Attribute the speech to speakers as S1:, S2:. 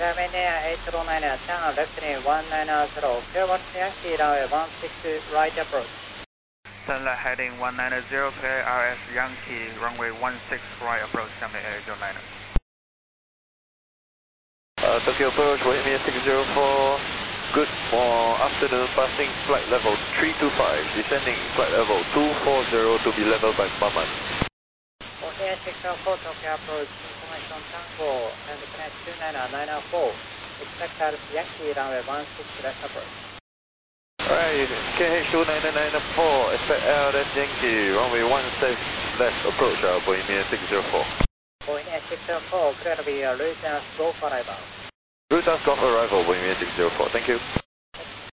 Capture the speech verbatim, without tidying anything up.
S1: German Air eight zero nine, channel left lane one nine zero, clear watch Yankee runway one six right approach.
S2: Sunlight heading one nine zero, clear R S Yankee, runway one six right approach, German Air eight zero nine.
S3: Uh, Tokyo approach, Bohemia six zero four, good for afternoon, passing flight level three two five, descending flight level two four zero to be leveled by Maman.
S1: Bohemia six zero four, Tokyo approach, information Tango, and connect two nine nine four, expect R S Yankee runway one six left approach.
S3: Alright, K H two nine nine four, expect R S Yankee, runway one six left approach, uh, Bohemia six zero four.
S1: Bohemia six zero four, clear to be uh, Louisiana Golf arrival.
S3: Louisiana Golf arrival, Bohemia six zero four, thank you.